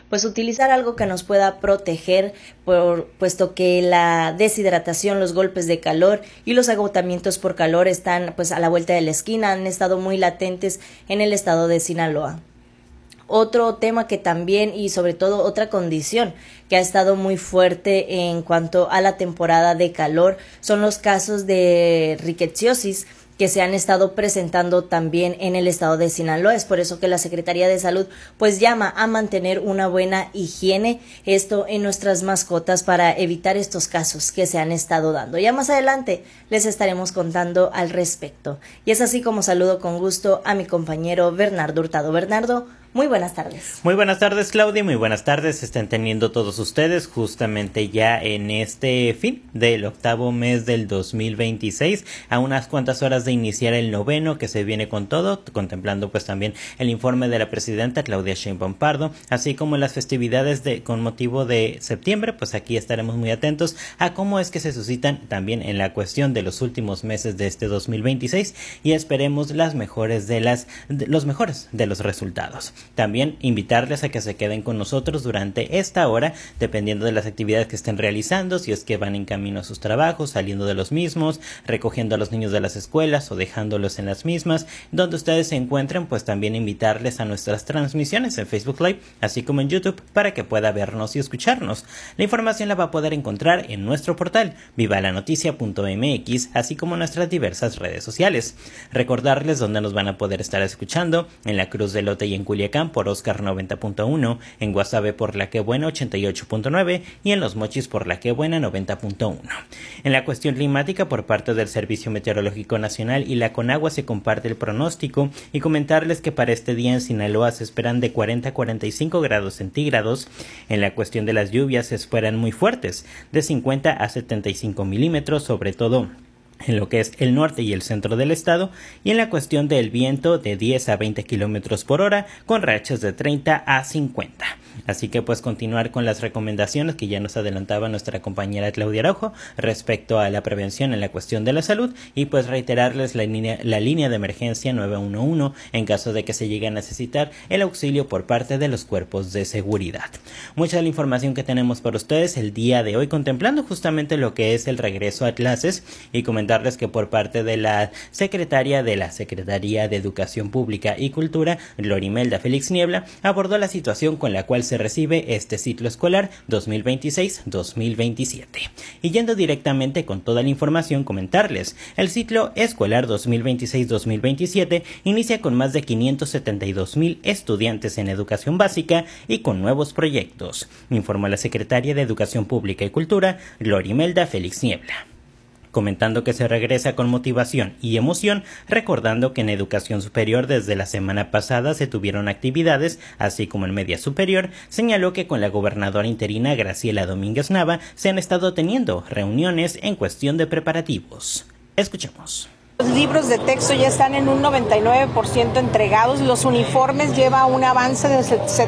pues utilizar algo que nos pueda proteger, puesto que la deshidratación, los golpes de calor y los agotamientos por calor están pues a la vuelta de la esquina, han estado muy latentes en el estado de Sinaloa. Otro tema que también y sobre todo otra condición que ha estado muy fuerte en cuanto a la temporada de calor son los casos de rickettsiosis que se han estado presentando también en el estado de Sinaloa. Es por eso que la Secretaría de Salud pues llama a mantener una buena higiene, esto en nuestras mascotas, para evitar estos casos que se han estado dando. Ya más adelante les estaremos contando al respecto. Y es así como saludo con gusto a mi compañero Bernardo Hurtado. Bernardo, muy buenas tardes. Muy buenas tardes, Claudia, muy buenas tardes. Están teniendo todos ustedes justamente ya en este fin del octavo mes del 2026, a unas cuantas horas de iniciar el noveno, que se viene con todo, contemplando pues también el informe de la presidenta Claudia Sheinbaum Pardo, así como las festividades con motivo de septiembre. Pues aquí estaremos muy atentos a cómo es que se suscitan también en la cuestión de los últimos meses de este 2026 y esperemos los mejores de los resultados. También invitarles a que se queden con nosotros durante esta hora, dependiendo de las actividades que estén realizando, si es que van en camino a sus trabajos, saliendo de los mismos, recogiendo a los niños de las escuelas o dejándolos en las mismas, donde ustedes se encuentren, pues también invitarles a nuestras transmisiones en Facebook Live, así como en YouTube, para que pueda vernos y escucharnos. La información la va a poder encontrar en nuestro portal vivalanoticia.mx, así como en nuestras diversas redes sociales. Recordarles dónde nos van a poder estar escuchando: en la Cruz del Lote y en Culiacán por Oscar 90.1, en Guasave por La Que Buena 88.9 y en Los Mochis por La Que Buena 90.1. En la cuestión climática, por parte del Servicio Meteorológico Nacional y la Conagua, se comparte el pronóstico y comentarles que para este día en Sinaloa se esperan de 40 a 45 grados centígrados. En la cuestión de las lluvias se esperan muy fuertes, de 50 a 75 milímetros, sobre todo en lo que es el norte y el centro del estado, y en la cuestión del viento de 10 a 20 kilómetros por hora, con rachas de 30 a 50. Así que pues continuar con las recomendaciones que ya nos adelantaba nuestra compañera Claudia Araujo respecto a la prevención en la cuestión de la salud, y pues reiterarles la línea de emergencia 911 en caso de que se llegue a necesitar el auxilio por parte de los cuerpos de seguridad. Mucha de la información que tenemos para ustedes el día de hoy, contemplando justamente lo que es el regreso a clases, y comentarles que por parte de la secretaria de la Secretaría de Educación Pública y Cultura, Glorimelda Félix Niebla, abordó la situación con la cual se recibe este ciclo escolar 2026-2027. Y yendo directamente con toda la información, comentarles: el ciclo escolar 2026-2027 inicia con más de 572,000 estudiantes en educación básica y con nuevos proyectos, informó la secretaria de Educación Pública y Cultura, Glorimelda Félix Niebla, comentando que se regresa con motivación y emoción, recordando que en educación superior desde la semana pasada se tuvieron actividades, así como en media superior. Señaló que con la gobernadora interina Graciela Domínguez Nava se han estado teniendo reuniones en cuestión de preparativos. Escuchemos. Los libros de texto ya están en un 99% entregados, los uniformes lleva un avance del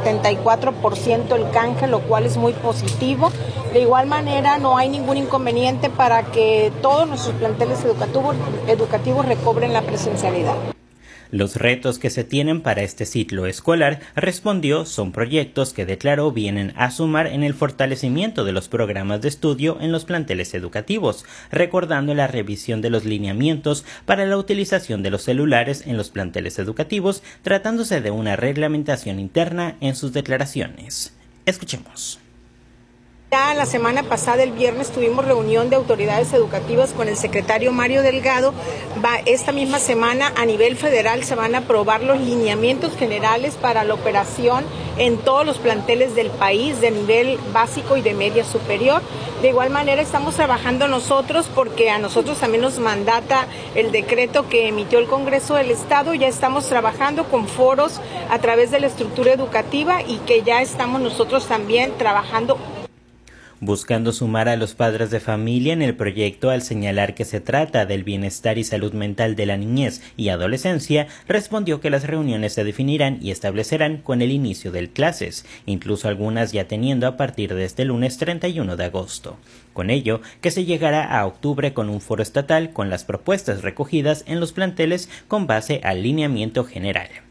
74% el canje, lo cual es muy positivo. De igual manera, no hay ningún inconveniente para que todos nuestros planteles educativos recobren la presencialidad. Los retos que se tienen para este ciclo escolar, respondió, son proyectos que declaró vienen a sumar en el fortalecimiento de los programas de estudio en los planteles educativos, recordando la revisión de los lineamientos para la utilización de los celulares en los planteles educativos, tratándose de una reglamentación interna en sus declaraciones. Escuchemos. Ya la semana pasada, el viernes, tuvimos reunión de autoridades educativas con el secretario Mario Delgado. Esta misma semana a nivel federal se van a aprobar los lineamientos generales para la operación en todos los planteles del país de nivel básico y de media superior. De igual manera estamos trabajando nosotros porque a nosotros también nos mandata el decreto que emitió el Congreso del Estado. Ya estamos trabajando con foros a través de la estructura educativa y que ya estamos nosotros también trabajando buscando sumar a los padres de familia en el proyecto al señalar que se trata del bienestar y salud mental de la niñez y adolescencia, respondió que las reuniones se definirán y establecerán con el inicio de clases, incluso algunas ya teniendo a partir de este lunes 31 de agosto. Con ello, que se llegará a octubre con un foro estatal con las propuestas recogidas en los planteles con base al lineamiento general.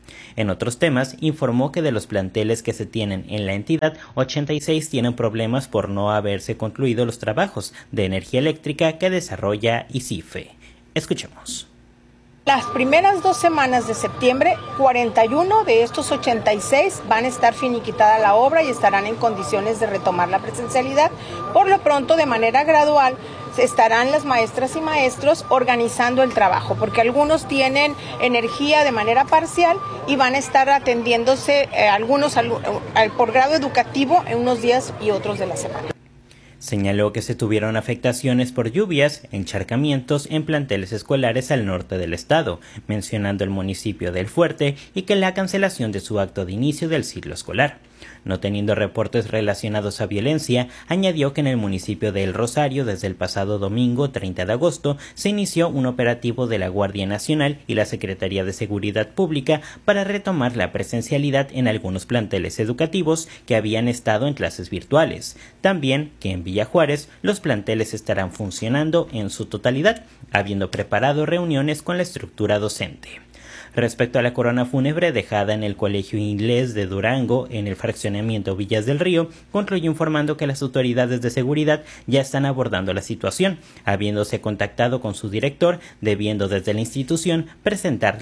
En otros temas, informó que de los planteles que se tienen en la entidad, 86 tienen problemas por no haberse concluido los trabajos de energía eléctrica que desarrolla ICIFE. Escuchemos. Las primeras 2 semanas de septiembre, 41 de estos 86 van a estar finiquitada la obra y estarán en condiciones de retomar la presencialidad. Por lo pronto, de manera gradual, estarán las maestras y maestros organizando el trabajo, porque algunos tienen energía de manera parcial y van a estar atendiéndose algunos por grado educativo en unos días y otros de la semana. Señaló que se tuvieron afectaciones por lluvias, encharcamientos en planteles escolares al norte del estado, mencionando el municipio de El Fuerte y que la cancelación de su acto de inicio del ciclo escolar. No teniendo reportes relacionados a violencia, añadió que en el municipio de El Rosario desde el pasado domingo 30 de agosto se inició un operativo de la Guardia Nacional y la Secretaría de Seguridad Pública para retomar la presencialidad en algunos planteles educativos que habían estado en clases virtuales. También que en Villa Juárez los planteles estarán funcionando en su totalidad, habiendo preparado reuniones con la estructura docente. Respecto a la corona fúnebre dejada en el Colegio Inglés de Durango, en el fraccionamiento Villas del Río, concluyó informando que las autoridades de seguridad ya están abordando la situación, habiéndose contactado con su director, debiendo desde la institución presentar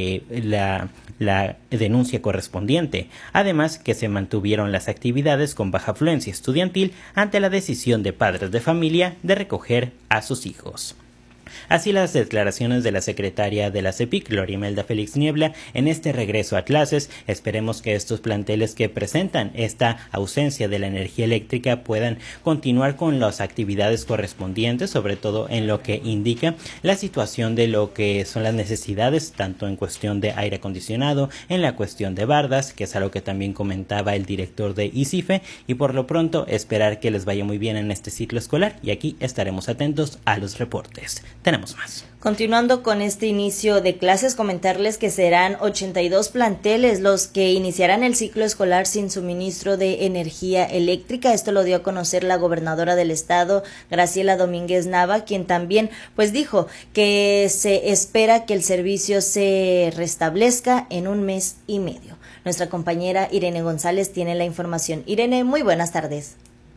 la denuncia correspondiente. Además, que se mantuvieron las actividades con baja afluencia estudiantil ante la decisión de padres de familia de recoger a sus hijos. Así las declaraciones de la secretaria de la CEPIC, Gloria Imelda Félix Niebla, en este regreso a clases. Esperemos que estos planteles que presentan esta ausencia de la energía eléctrica puedan continuar con las actividades correspondientes, sobre todo en lo que indica la situación de lo que son las necesidades, tanto en cuestión de aire acondicionado, en la cuestión de bardas, que es algo que también comentaba el director de ICIFE, y por lo pronto esperar que les vaya muy bien en este ciclo escolar, y aquí estaremos atentos a los reportes. Tenemos más. Continuando con este inicio de clases, comentarles que serán 82 planteles los que iniciarán el ciclo escolar sin suministro de energía eléctrica. Esto lo dio a conocer la gobernadora del estado, Graciela Domínguez Nava, quien también dijo que se espera que el servicio se restablezca en 1 mes y medio. Nuestra compañera Irene González tiene la información. Irene, muy buenas tardes.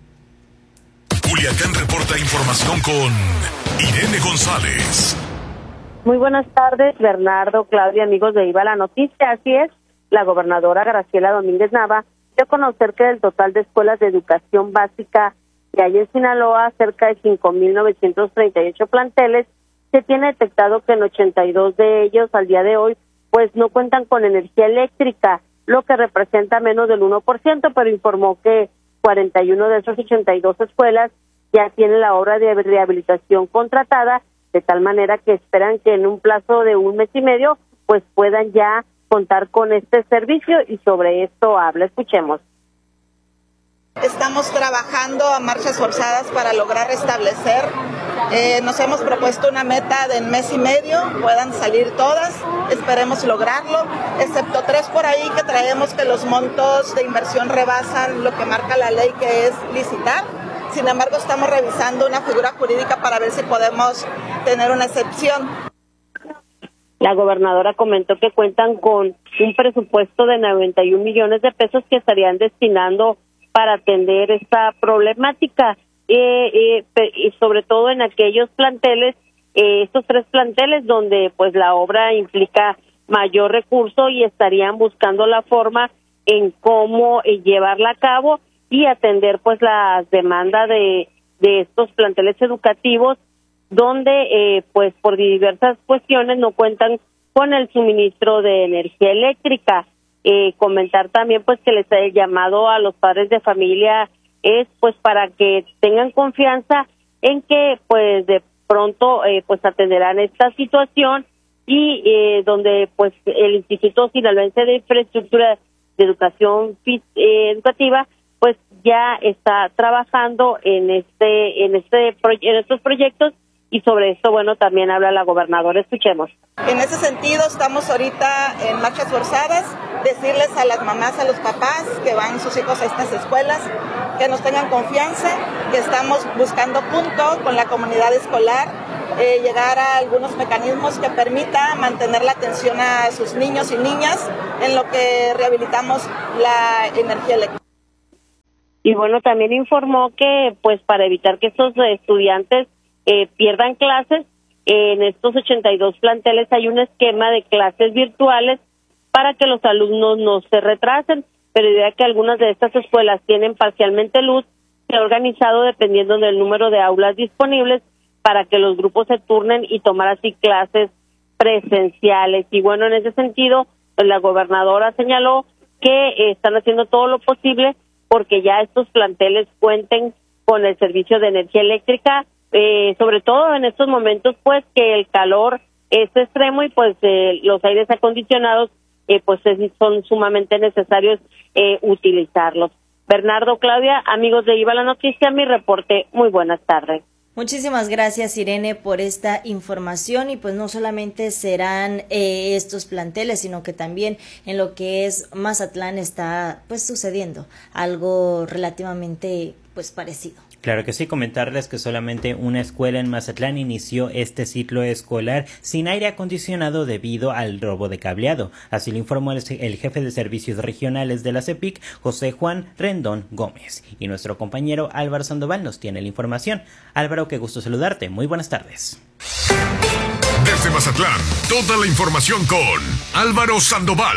Culiacán reporta información con Irene González. Muy buenas tardes, Bernardo, Claudia, amigos de Iba la Noticia. Así es, la gobernadora Graciela Domínguez Nava dio a conocer que del total de escuelas de educación básica que hay en Sinaloa, cerca de 5,938 planteles, se tiene detectado que en 82 de ellos al día de hoy no cuentan con energía eléctrica, lo que representa menos del 1%, pero informó que 41 de esas 82 escuelas ya tienen la obra de rehabilitación contratada, de tal manera que esperan que en un plazo de 1 mes y medio puedan ya contar con este servicio, y sobre esto habla. Escuchemos. Estamos trabajando a marchas forzadas para lograr restablecer. Nos hemos propuesto una meta de 1 mes y medio, puedan salir todas, esperemos lograrlo, excepto 3 por ahí que traemos que los montos de inversión rebasan lo que marca la ley, que es licitar. Sin embargo, estamos revisando una figura jurídica para ver si podemos tener una excepción. La gobernadora comentó que cuentan con un presupuesto de 91 millones de pesos que estarían destinando para atender esta problemática, y sobre todo en aquellos planteles, estos 3 planteles donde la obra implica mayor recurso, y estarían buscando la forma en cómo llevarla a cabo y atender las demandas de estos planteles educativos donde por diversas cuestiones no cuentan con el suministro de energía eléctrica. Comentar también que les he llamado a los padres de familia es para que tengan confianza en que de pronto atenderán esta situación, y donde el Instituto Sinaloense de Infraestructura de Educación Educativa ya está trabajando en estos proyectos, y sobre esto también habla la gobernadora. Escuchemos. En ese sentido estamos ahorita en marchas forzadas, decirles a las mamás, a los papás que van sus hijos a estas escuelas, que nos tengan confianza, que estamos buscando punto con la comunidad escolar llegar a algunos mecanismos que permita mantener la atención a sus niños y niñas en lo que rehabilitamos la energía eléctrica. Y bueno, también informó que pues para evitar que estos estudiantes pierdan clases, en estos 82 planteles hay un esquema de clases virtuales para que los alumnos no se retrasen, pero ya que algunas de estas escuelas tienen parcialmente luz, se ha organizado dependiendo del número de aulas disponibles para que los grupos se turnen y tomar así clases presenciales. Y bueno, en ese sentido, pues la gobernadora señaló que están haciendo todo lo posible porque ya estos planteles cuenten con el servicio de energía eléctrica, sobre todo en estos momentos pues que el calor es extremo y pues los aires acondicionados pues son sumamente necesarios utilizarlos. Bernardo, Claudia, amigos de Viva la Noticia, mi reporte, muy buenas tardes. Muchísimas gracias, Irene, por esta información, y pues no solamente serán estos planteles, sino que también en lo que es Mazatlán está pues sucediendo algo relativamente pues parecido. Claro que sí, comentarles que solamente una escuela en Mazatlán inició este ciclo escolar sin aire acondicionado debido al robo de cableado. Así lo informó el jefe de servicios regionales de la CEPIC, José Juan Rendón Gómez. Y nuestro compañero Álvaro Sandoval nos tiene la información. Álvaro, qué gusto saludarte. Muy buenas tardes. Desde Mazatlán, toda la información con Álvaro Sandoval.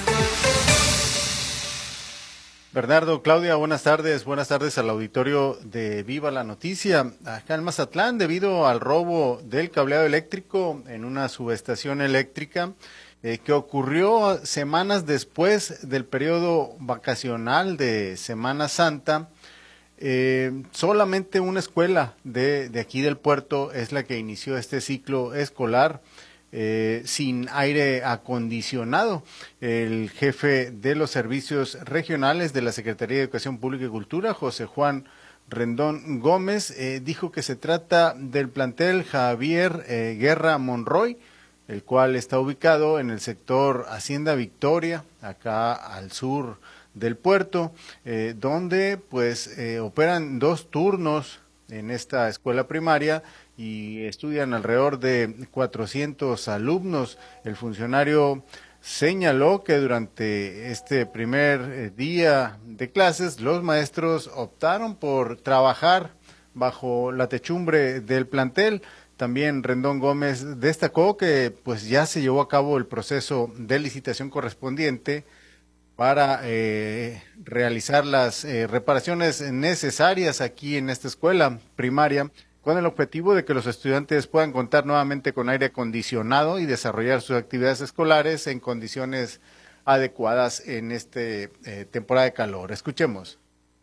Bernardo, Claudia, buenas tardes al auditorio de Viva la Noticia. Acá en Mazatlán, debido al robo del cableado eléctrico en una subestación eléctrica que ocurrió semanas después del periodo vacacional de Semana Santa, solamente una escuela de aquí del puerto es la que inició este ciclo escolar sin aire acondicionado. El jefe de los servicios regionales de la Secretaría de Educación Pública y Cultura, José Juan Rendón Gómez, dijo que se trata del plantel Javier Guerra Monroy, el cual está ubicado en el sector Hacienda Victoria, acá al sur del puerto, donde pues operan 2 turnos en esta escuela primaria y estudian alrededor de 400 alumnos. El funcionario señaló que durante este primer día de clases los maestros optaron por trabajar bajo la techumbre del plantel. También Rendón Gómez destacó que pues ya se llevó a cabo el proceso de licitación correspondiente para realizar las reparaciones necesarias aquí en esta escuela primaria, con el objetivo de que los estudiantes puedan contar nuevamente con aire acondicionado y desarrollar sus actividades escolares en condiciones adecuadas en esta temporada de calor. Escuchemos.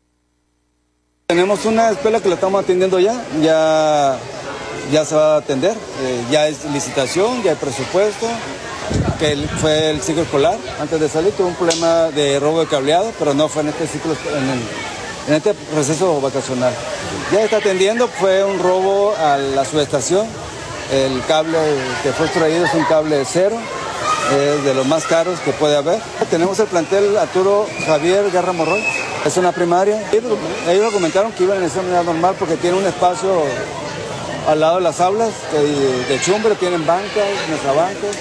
Tenemos una escuela que la estamos atendiendo ya se va a atender, ya es licitación, ya hay presupuesto, que fue el ciclo escolar. Antes de salir tuvo un problema de robo de cableado, pero no fue en este ciclo, en este proceso vacacional. Ya está atendiendo, fue un robo a la subestación. El cable que fue extraído es un cable de cero, es de los más caros que puede haber. Tenemos el plantel Arturo Javier Guerra Monroy, es una primaria. Ellos comentaron que iban a iniciar de manera normal porque tiene un espacio al lado de las aulas de chumbre, tienen bancas, mesabancas.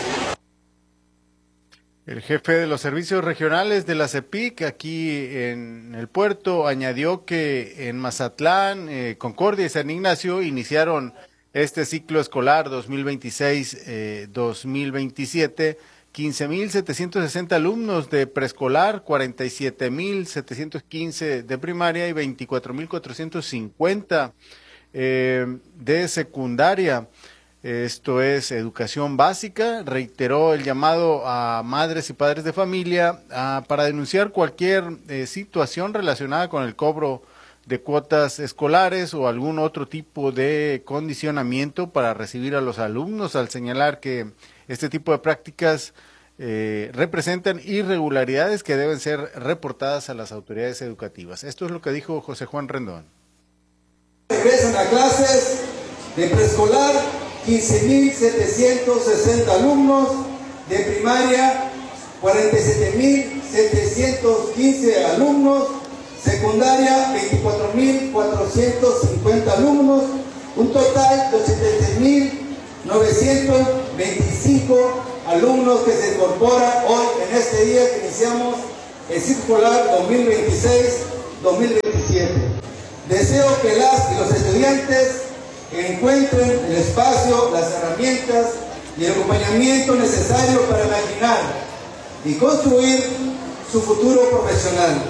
El jefe de los servicios regionales de la CEPIC aquí en el puerto añadió que en Mazatlán, Concordia y San Ignacio iniciaron este ciclo escolar 2026-2027, 15,760 alumnos de preescolar, 47,715 de primaria y 24,450 de secundaria. Esto es educación básica. Reiteró el llamado a madres y padres de familia para denunciar cualquier situación relacionada con el cobro de cuotas escolares o algún otro tipo de condicionamiento para recibir a los alumnos, al señalar que este tipo de prácticas representan irregularidades que deben ser reportadas a las autoridades educativas. Esto es lo que dijo José Juan Rendón. Regresan a clases de preescolar 15,760 alumnos, de primaria 47,715 alumnos, secundaria 24,450 alumnos, un total de 925 alumnos que se incorporan hoy en este día que iniciamos el ciclo escolar 2026-2027. Deseo que las y los estudiantes encuentren el espacio, las herramientas y el acompañamiento necesario para imaginar y construir su futuro profesional.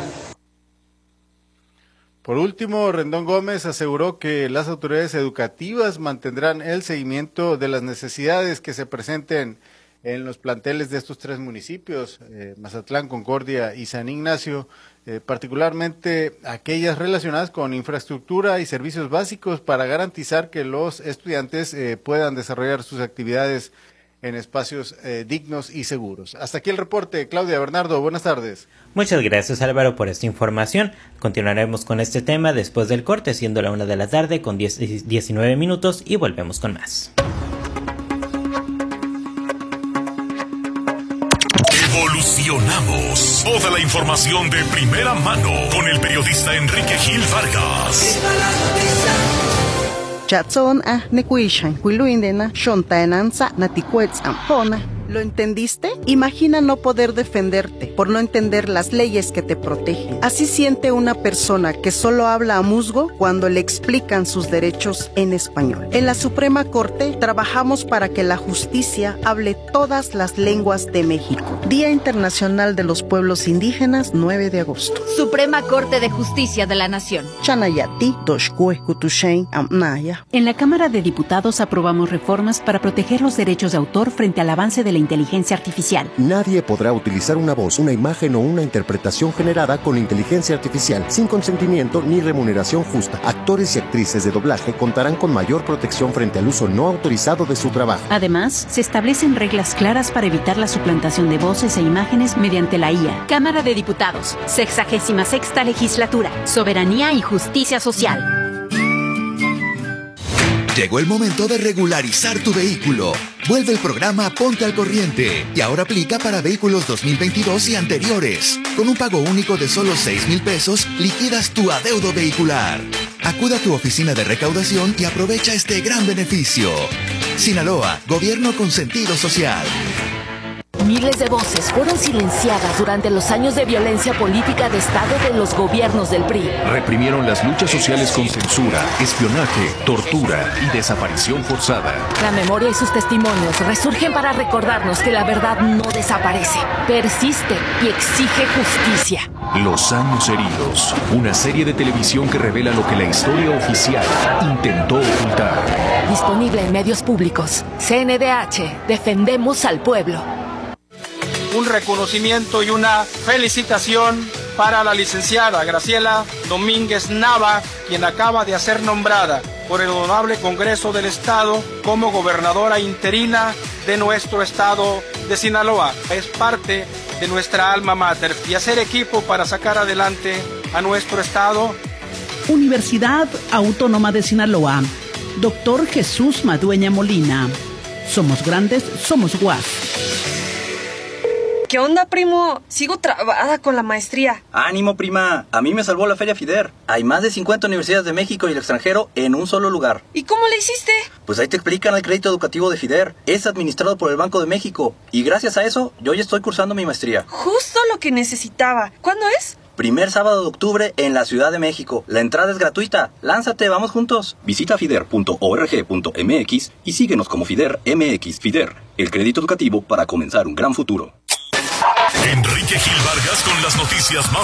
Por último, Rendón Gómez aseguró que las autoridades educativas mantendrán el seguimiento de las necesidades que se presenten en los planteles de estos tres municipios, Mazatlán, Concordia y San Ignacio, particularmente aquellas relacionadas con infraestructura y servicios básicos para garantizar que los estudiantes puedan desarrollar sus actividades en espacios dignos y seguros. Hasta aquí el reporte. Claudia, Bernardo, buenas tardes. Muchas gracias, Álvaro, por esta información. Continuaremos con este tema después del corte, siendo la 1 de la tarde con 19 minutos y volvemos con más. Evolucionamos. Toda la información de primera mano con el periodista Enrique Gil Vargas. Chatson nekuishan kuiluindena shontaenanza natikuets ampona. ¿Lo entendiste? Imagina no poder defenderte por no entender las leyes que te protegen. Así siente una persona que solo habla a musgo cuando le explican sus derechos en español. En la Suprema Corte trabajamos para que la justicia hable todas las lenguas de México. Día Internacional de los Pueblos Indígenas, 9 de agosto. Suprema Corte de Justicia de la Nación. Chanayati, Toshkue, Kutushen, Amnaya. En la Cámara de Diputados aprobamos reformas para proteger los derechos de autor frente al avance de la inteligencia artificial. Nadie podrá utilizar una voz, una imagen o una interpretación generada con inteligencia artificial sin consentimiento ni remuneración justa. Actores y actrices de doblaje contarán con mayor protección frente al uso no autorizado de su trabajo. Además, se establecen reglas claras para evitar la suplantación de voces e imágenes mediante la IA. Cámara de Diputados, 66ª Legislatura, Soberanía y Justicia Social. Llegó el momento de regularizar tu vehículo. Vuelve el programa Ponte al Corriente y ahora aplica para vehículos 2022 y anteriores. Con un pago único de solo 6,000 pesos, liquidas tu adeudo vehicular. Acuda a tu oficina de recaudación y aprovecha este gran beneficio. Sinaloa, gobierno con sentido social. Miles de voces fueron silenciadas durante los años de violencia política de Estado de los gobiernos del PRI. Reprimieron las luchas sociales con censura, espionaje, tortura y desaparición forzada. La memoria y sus testimonios resurgen para recordarnos que la verdad no desaparece, persiste y exige justicia. Los años heridos, una serie de televisión que revela lo que la historia oficial intentó ocultar. Disponible en medios públicos. CNDH, defendemos al pueblo. Un reconocimiento y una felicitación para la licenciada Graciela Domínguez Nava, quien acaba de ser nombrada por el Honorable Congreso del Estado como gobernadora interina de nuestro estado de Sinaloa. Es parte de nuestra alma mater y hacer equipo para sacar adelante a nuestro estado. Universidad Autónoma de Sinaloa. Doctor Jesús Madueña Molina. Somos grandes, somos guas. ¿Qué onda, primo? Sigo trabada con la maestría. ¡Ánimo, prima! A mí me salvó la Feria FIDER. Hay más de 50 universidades de México y el extranjero en un solo lugar. ¿Y cómo le hiciste? Pues ahí te explican el crédito educativo de FIDER. Es administrado por el Banco de México. Y gracias a eso, yo ya estoy cursando mi maestría. Justo lo que necesitaba. ¿Cuándo es? Primer sábado de octubre en la Ciudad de México. La entrada es gratuita. Lánzate, vamos juntos. Visita fider.org.mx y síguenos como FIDER MX. FIDER, el crédito educativo para comenzar un gran futuro. Enrique Gil Vargas con las noticias más